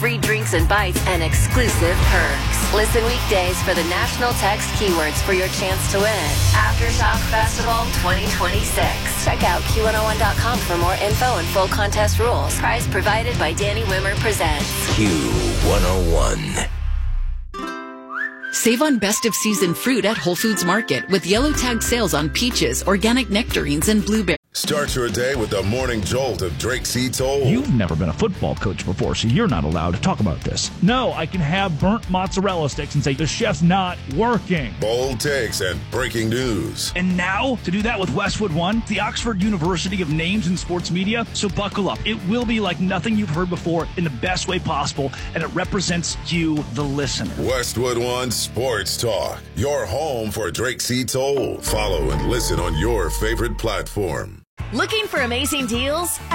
free drinks and bites, and exclusive perks. Listen weekdays for the national text keywords for your chance to win. Aftershock Festival 2026. Check out Q101.com for more info and full contest rules. Prize provided by Danny Wimmer Presents. Q101. Save on best of season fruit at Whole Foods Market with yellow tag sales on peaches, organic nectarines, and blueberries. Start your day with the morning jolt of Drake C. Toll. You've never been a football coach before, so you're not allowed to talk about this. No, I can have burnt mozzarella sticks and say the chef's not working. Bold takes and breaking news. And now, to do that with Westwood One, the Oxford University of Names in Sports Media, so buckle up. It will be like nothing you've heard before in the best way possible, and it represents you, the listener. Westwood One Sports Talk, your home for Drake C. Toll. Follow and listen on your favorite platform. Looking for amazing deals?